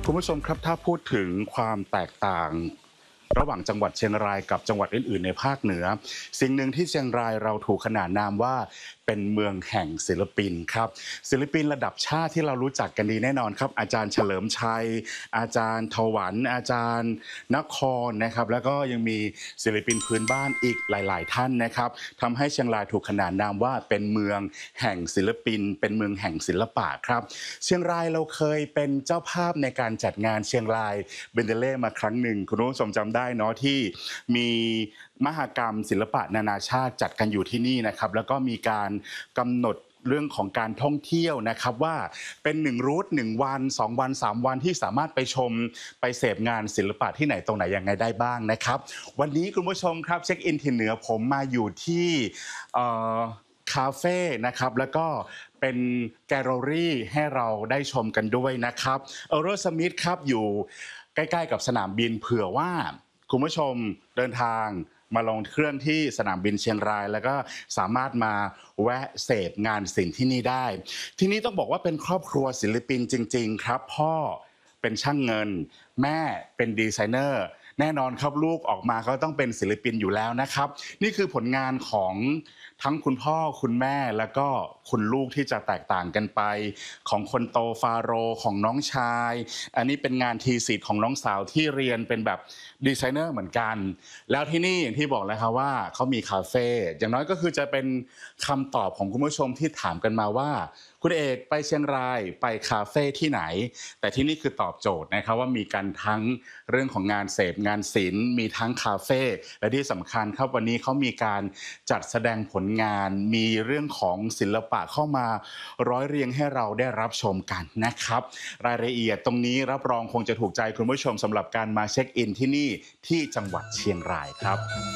คุณผู้ชมครับถ้าพูดถึงความแตกต่างระหว่างจังหวัดเชียงรายกับจังหวัดอื่นๆในภาคเหนือสิ่งหนึ่งที่เชียงรายเราถูกขนานนามว่าเป็นเมืองแห่งศิลปินครับศิลปินระดับชาติที่เรารู้จักกันดีแน่นอนครับอาจารย์เฉลิมชัยอาจารย์ถวันอาจารย์นครนะครับแล้วก็ยังมีศิลปินพื้นบ้านอีกหลายๆท่านนะครับทำให้เชียงรายถูกขนานนามว่าเป็นเมืองแห่งศิลปินเป็นเมืองแห่งศิลปะครับเชียงรายเราเคยเป็นเจ้าภาพในการจัดงานเชียงรายเบนเดเล่มาครั้งหนึ่งคุณผู้ชมจำได้เนาะที่มีมหกรรมศิลปะนานาชาติจัดกันอยู่ที่นี่นะครับแล้วก็มีการกำหนดเรื่องของการท่องเที่ยวนะครับว่าเป็น1รูท1วัน2วัน3วันที่สามารถไปชมไปเสพงานศิลปะที่ไหนตรงไหนยังไงได้บ้างนะครับวันนี้คุณผู้ชมครับเช็คอินถิ่นเหนือผมมาอยู่ที่คาเฟ่นะครับแล้วก็เป็นแกลเลอรี่ให้เราได้ชมกันด้วยนะครับโรสมิธครับอยู่ใกล้ๆกับสนามบินเผื่อว่าคุณผู้ชมเดินทางมาลงเครื่องที่สนามบินเชียงรายแล้วก็สามารถมาแวะเสพงานศิลป์ที่นี่ได้ที่นี่ต้องบอกว่าเป็นครอบครัวศิลปินจริงๆครับพ่อเป็นช่างเงินแม่เป็นดีไซเนอร์แน่นอนครับลูกออกมาก็ต้องเป็นศิลปินอยู่แล้วนะครับนี่คือผลงานของทั้งคุณพ่อคุณแม่แล้วก็คุณลูกที่จะแตกต่างกันไปของคนโตฟาโรของน้องชายอันนี้เป็นงานทีสิทธิ์ของน้องสาวที่เรียนเป็นแบบดีไซเนอร์เหมือนกันแล้วที่นี่อย่างที่บอกแล้วครับว่าเขามีคาเฟ่อย่างน้อยก็คือจะเป็นคำตอบของคุณผู้ชมที่ถามกันมาว่าคุณเอกไปเชียงรายไปคาเฟ่ที่ไหนแต่ที่นี่คือตอบโจทย์นะครับว่ามีกันทั้งเรื่องของงานเสพงานศิลป์มีทั้งคาเฟ่และที่สำคัญครับวันนี้เขามีการจัดแสดงผลงานมีเรื่องของศิลปะเข้ามาร้อยเรียงให้เราได้รับชมกันนะครับรายละเอียดตรงนี้รับรองคงจะถูกใจคุณผู้ชมสำหรับการมาเช็คอินที่นี่ที่จังหวัดเชียงรายครับ